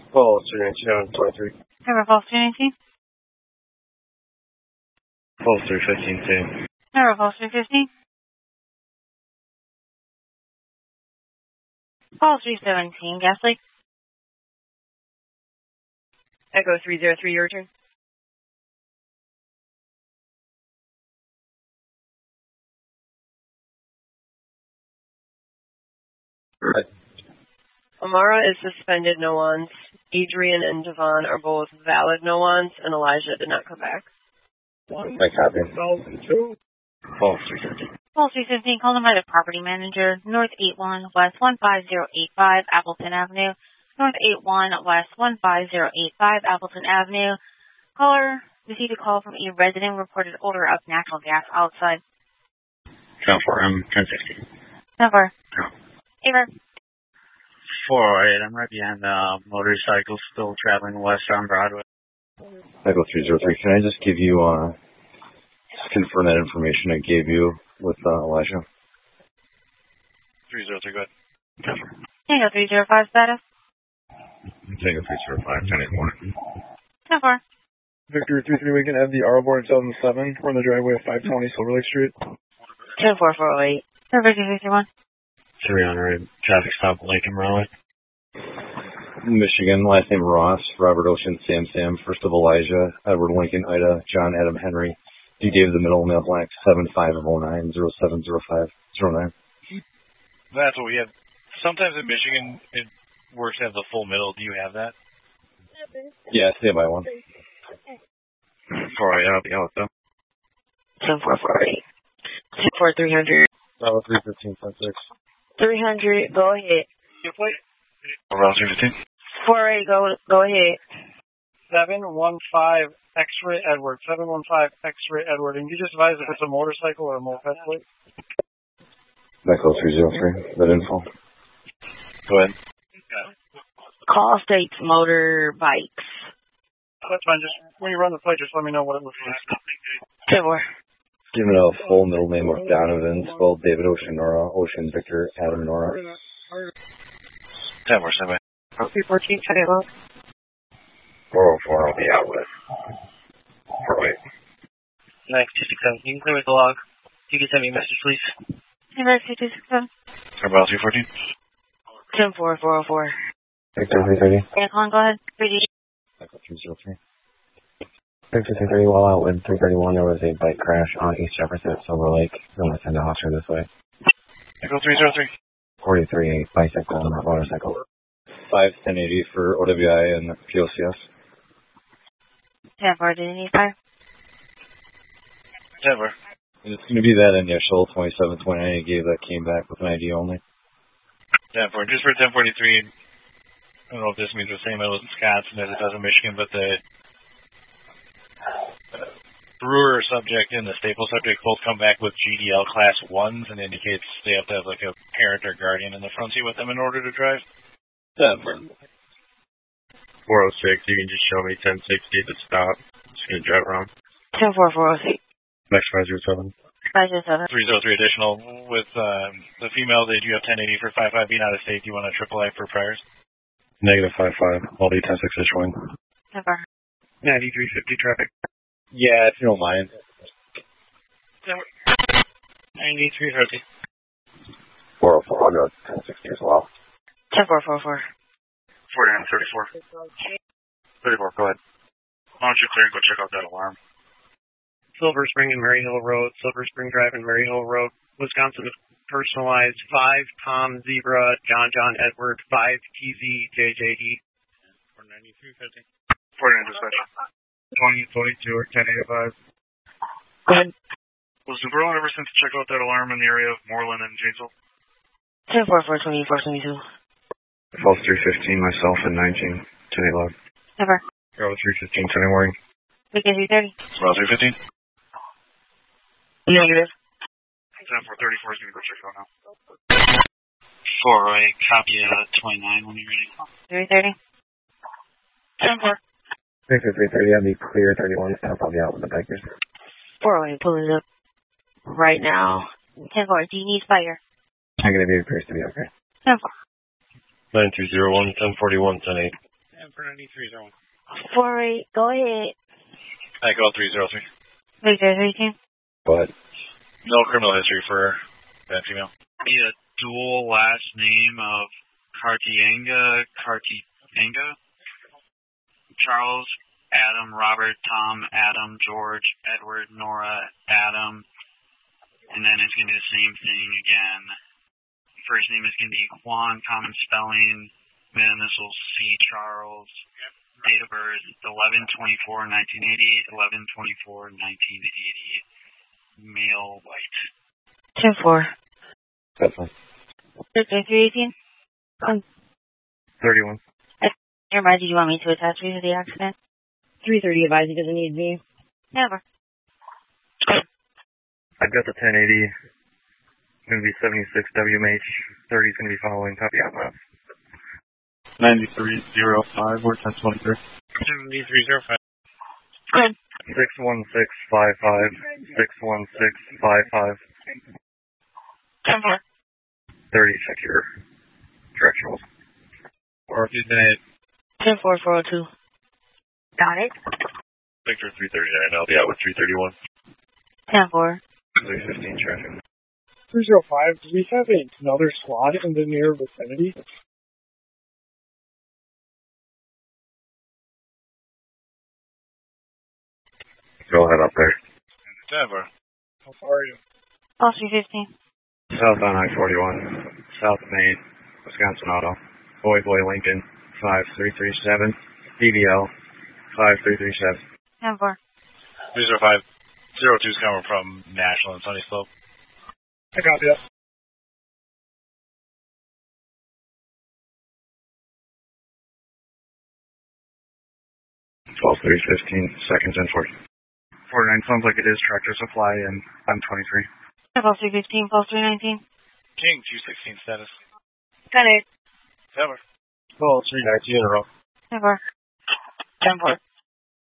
Falls 319, 23. Number Falls 319. Falls 315, same. Number Falls 315. Falls 317, Gaslight. Echo 303, your return. Amara is suspended no-ons. Adrian and Devon are both valid no-ons, and Elijah did not come back. My copy. Falls 315. Falls 315, call them by the property manager, North 81 West 15085 Appleton Avenue. North 81 West 15085 Appleton Avenue. Caller received a call from a resident reported odor of natural gas outside. 10-4, I'm 1060. Number. Aver. 408, I'm right behind the motorcycle still traveling west on Broadway. Echo 303, can I just give you, just confirm that information I gave you with Elijah? 303, go ahead. Tango 305 status. Tango 305, 1081. 10-4. Victor 33, we can have the R board 2007. We're on the driveway of 520 Silver Lake Street. 10-4-408. Number 361. 300, traffic stop, Lake and Raleigh. Michigan, last name Ross, Robert Ocean, Sam, first of Elijah, Edward Lincoln, Ida, John Adam Henry. D. Dave the middle, mail blank, 7509 070509. That's what we have. Sometimes in Michigan, it works to have the full middle. Do you have that? Yeah, stay by one. 408, I'll be out though. 10-4-408. 10-4-300. Oh, 315, 6. 300, go ahead. Around 315. 408, go ahead. 715 X-ray Edward. 715 X-ray Edward. And you just advise if it's a motorcycle or a moped plate? Echo 303, that info. Go ahead. Call states motorbikes. That's fine. Just when you run the plate, just let me know what it looks like. 10-4. Give it a full middle name of Donovan, spelled David Ocean Nora, Ocean Victor Adam Nora. 10-4, stand by. 314, cut it off. 404, I'll be out with. 408. 927, you can clear with the log. You can send me a message, please. Number 267. About 314. 10-4-404. Victor 330. Yeah, Colin, go ahead. 3D. Echo 303. Victor 330, while out with 331, there was a bike crash on East Jefferson at Silver Lake. Going to send a Hawker this way. Echo 303. 43, a bicycle and a motorcycle. 51080 for OWI and POCS. 10-4, did you need fire? 10-4. And it's going to be that initial 2729 you gave that came back with an ID only. 10-4. Just for 1043, I don't know if this means the same in Wisconsin as it does in Michigan, but the brewer subject and the staple subject both come back with GDL class 1s and indicates they have to have like a parent or guardian in the front seat with them in order to drive. 406, you can just show me 1060 to stop. Just going to drive around. 10-4-406. Next 507. 507. 303 additional with the female. They do have 1080 for 55 being out of state. Do you want a triple I for priors? Negative 55. All D 10-6 issuing. 10-4. 9350 traffic. Yeah, if you don't mind. 9350. 404, I'll go 1060 as well. 10-4-4-4. 4934. 34, go ahead. Why don't you clear and go check out that alarm? Silver Spring and Mary Hill Road, Silver Spring Drive and Mary Hill Road, Wisconsin personalized 5 Tom Zebra John Edward 5 TZ JJE. 49350. 49 dispatch. 2022 or 1085. Go ahead. Was the girl ever sent to check out that alarm in the area of Moreland and Janesville? 10-4-4-24-22. Falls 315, myself, and 19. 10 log. Number. Bravo 315, 10 warning. Weekend 330. Bravo 315. Negative. 10-434 is going to go check out now. 408, copy 29 when you're ready. 330. 10-4. Victor 330, I'll be clear 31 staff. I'll be out with the bikers. 408, pulling up right now. 10-4, do you need fire? Negative, it appears to be okay. 10-4. 9201, 1041, 108. for 9301. 48, go ahead. Echo 303. Victor 13. But No criminal history for that female. Be a dual last name of Cartianga. Charles, Adam, Robert, Tom, Adam, George, Edward, Nora, Adam. And then it's going to be the same thing again. First name is going to be Juan, common spelling, middle initials C. Charles. Date of birth 11/24/1980, 11/24/1980. Male, white. 10-4. that's fine. Victor 318. 31. Nearby, did you want me to attach you to the accident? 330 advised he doesn't need me. Never. I've got the 1080. Going to be 76 WMH. 30 is going to be following. Copy out left. 9305 or 1023. 7305. Good. 61655. 61655. 10-4. 30, check your directionals. Or if you did 10-4-402. Got it. Victor 339, I'll be out with 331. 10-4. 315 traffic. 305, do we have another squad in the near vicinity? Go ahead up there. Denver. How far are you? All 315. South on I-41. South Main. Wisconsin Auto. Boy Lincoln. 5337. DVL. 5337. 10-4. 305. 02 is coming from National and Sunny Slope. I got you. Twelve 315 seconds and 40. 49 sounds like it is Tractor Supply, and I'm 23. Pulse 315, Pulse 319. King 216 status. Got it. Denver. Oh, 319 in a row. Never. 10-4.